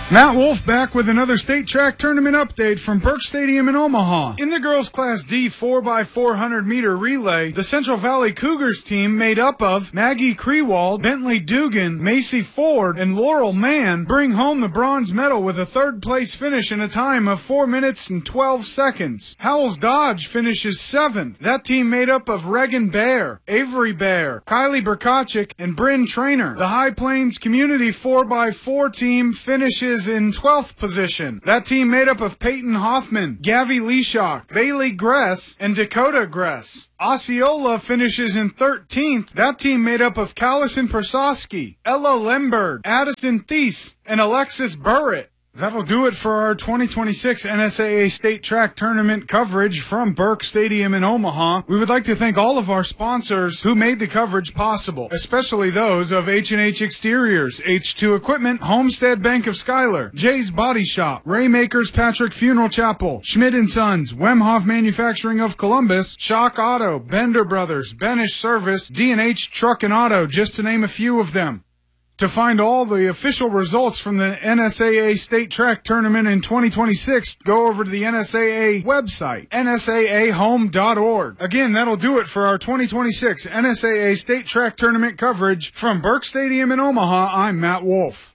Matt Wolf back with another state track tournament update from Burke Stadium in Omaha. In the girls Class D 4x400 meter relay, the Central Valley Cougars team made up of Maggie Krewald, Bentley Dugan, Macy Ford, and Laurel Mann bring home the bronze medal with a third place finish in a time of 4 minutes and 12 seconds. Howells Dodge finishes 7th. That team made up of Regan Bear, Avery Bear, Kylie Berkachik, and Bryn Trainer. The High Plains Community 4x4 team finishes in 12th position. That team made up of Peyton Hoffman, Gavi Leashock, Bailey Gress, and Dakota Gress. Osceola finishes in 13th. That team made up of Callison Persosky, Ella Lemberg, Addison Thies, and Alexis Burritt. That'll do it for our 2026 NSAA State Track Tournament coverage from Burke Stadium in Omaha. We would like to thank all of our sponsors who made the coverage possible, especially those of H&H Exteriors, H2 Equipment, Homestead Bank of Schuyler, Jay's Body Shop, Raymakers Patrick Funeral Chapel, Schmidt & Sons, Wemhoff Manufacturing of Columbus, Shock Auto, Bender Brothers, Benish Service, D&H Truck and Auto, just to name a few of them. To find all the official results from the NSAA State Track Tournament in 2026, go over to the NSAA website, nsaahome.org. Again, that'll do it for our 2026 NSAA State Track Tournament coverage. From Burke Stadium in Omaha, I'm Matt Wolf.